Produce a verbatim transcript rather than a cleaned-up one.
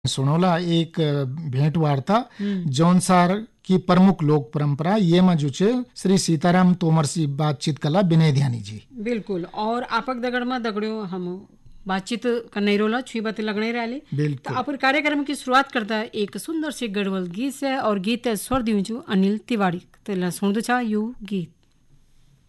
सुनोला एक भेंट वार्ता हम्म जौन सार की प्रमुख लोक परंपरा ये में जो छे श्री सीताराम तोमर से बातचीत कला विनय ध्यानी जी। बिल्कुल। और आपक दगड़ में दगड़ियों हम बातचीत करने रोला छुई बातें लगने रही। तो बिल्कुल आप कार्यक्रम की शुरुआत करता है एक सुंदर सी गढ़वल गीत से और गीत है स्वर दियो अनिल तिवारी। तो सुन दो छा यू गीत।